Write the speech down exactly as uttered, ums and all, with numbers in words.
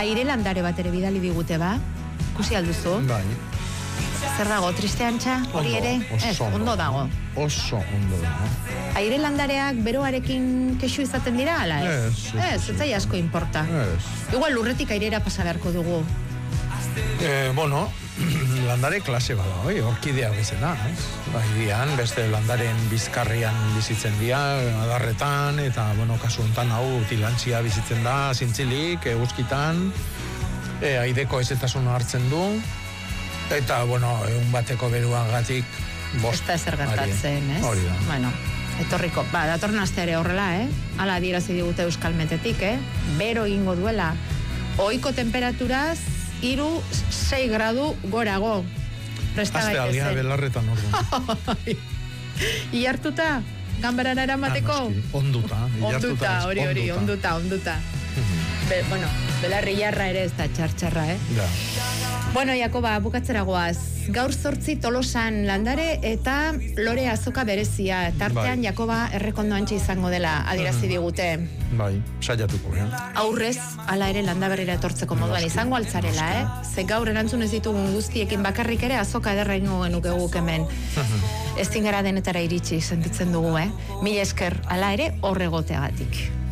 aire landare bat ere bidali digute ba, ikusi alduzu? Bai. Zer dago, triste antxa, hori ere? Ez, ondo dago. Oso ondo dago. Aire landareak beroarekin kexu izaten dira, ala ez? Ez, ez, ez zai asko importa. Ez. Igual lurretik airera pasa beharko dugu. Eh, bueno, landare klase bada, oi, orkidea bezena, ez? Bai, dian, beste landaren bizkarrian bizitzen dira, adarretan, eta, bueno, kasu honetan hau tilantzia bizitzen da, zintzilik, eguzkitan, e, aideko ezetasuna hartzen du, eta, bueno, egun bateko beruagatik bost. Ez da ezer gertatzen, ez? Hori da. Bueno, etorriko, ba, datorren aste ere horrela, eh? Hala adierazi digute Euskalmetetik, eh? Bero egingo duela. Ohiko temperaturaz, hiru sei gradu gorago. Presta gaitezen. Aste aldia belarretan orduan. Iartuta, ganbarara eramateko? Ah, onduta. Onduta, hori, hori, onduta, onduta. Be, bueno, belarri jarra ere ez da txartxarra, eh? Ja. Bueno, Jakoba, bukatzera goaz. Gaur zortzi Tolosan landare eta lore azoka berezia. Tartean, bai. Jakoba, errekondo antxe izango dela adierazi digute. Bai, saiatuko, eh? Aurrez, ala ere landaberrira etortzeko moduan izango altzarela, eh? Ze gaur erantzun ez ditugun guztiekin bakarrik ere azoka ederra ingo genuke guk hemen. Ez tingara denetara iritsi sentitzen dugu, eh? Mila esker, ala ere horregoteagatik.